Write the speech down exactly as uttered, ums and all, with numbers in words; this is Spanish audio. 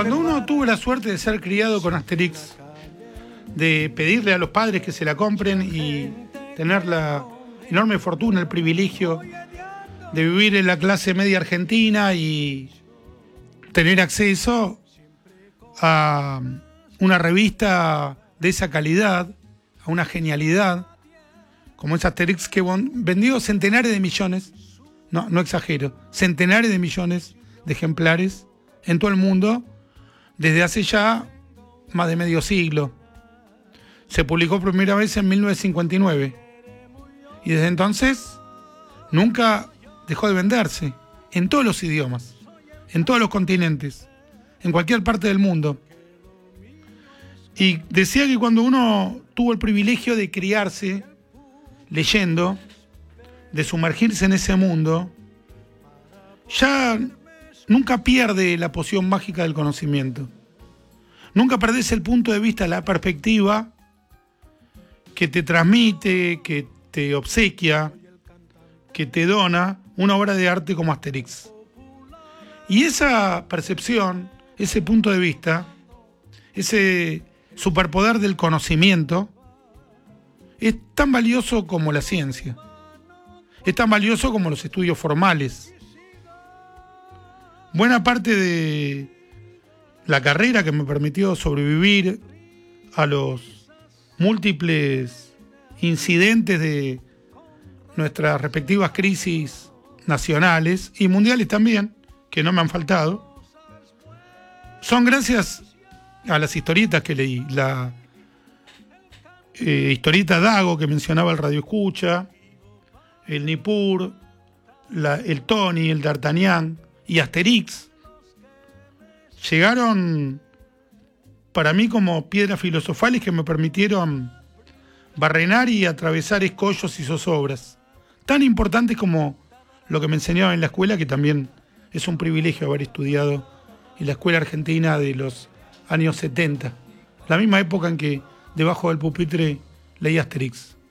cuando uno tuvo la suerte de ser criado con Asterix, de pedirle a los padres que se la compren y tener la enorme fortuna, el privilegio de vivir en la clase media argentina y tener acceso a una revista de esa calidad, a una genialidad, como es Asterix, que vendió centenares de millones, no, no exagero, centenares de millones de ejemplares en todo el mundo desde hace ya más de medio siglo. Se publicó por primera vez en mil novecientos cincuenta y nueve y desde entonces nunca dejó de venderse en todos los idiomas, en todos los continentes, en cualquier parte del mundo. Y decía que cuando uno tuvo el privilegio de criarse leyendo, de sumergirse en ese mundo, ya nunca pierde la poción mágica del conocimiento. Nunca perdés el punto de vista, la perspectiva que te transmite, que te obsequia, que te dona una obra de arte como Asterix. Y esa percepción, ese punto de vista, ese superpoder del conocimiento, es tan valioso como la ciencia. Es tan valioso como los estudios formales. Buena parte de la carrera que me permitió sobrevivir a los múltiples incidentes de nuestras respectivas crisis nacionales y mundiales también, que no me han faltado, son gracias a las historietas que leí. La eh, historieta Dago que mencionaba el Radio Escucha, el Nippur, la, el Tony, el D'Artagnan y Asterix llegaron para mí como piedras filosofales que me permitieron barrenar y atravesar escollos y zozobras tan importantes como lo que me enseñaban en la escuela, que también es un privilegio haber estudiado en la escuela argentina de los años setenta, la misma época en que debajo del pupitre leía Asterix.